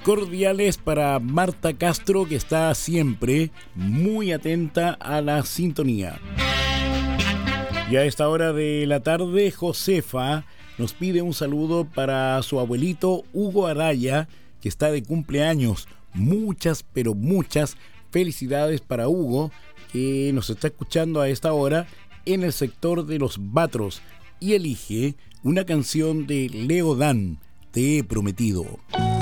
cordiales para Marta Castro, que está siempre muy atenta a la sintonía. Y a esta hora de la tarde, Josefa nos pide un saludo para su abuelito Hugo Araya, que está de cumpleaños. Muchas, pero muchas felicidades para Hugo, que nos está escuchando a esta hora en el sector de Los Batros, y elige una canción de Leo Dan, Te he prometido.